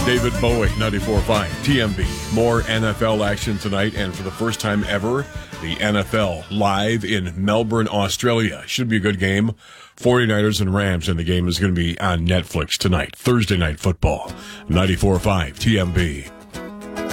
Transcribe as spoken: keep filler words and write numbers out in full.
David Bowie, ninety-four point five T M B. More N F L action tonight, and for the first time ever, the N F L live in Melbourne, Australia. Should be a good game. forty-niners and Rams, and the game is going to be on Netflix tonight. Thursday Night Football, ninety-four point five T M B.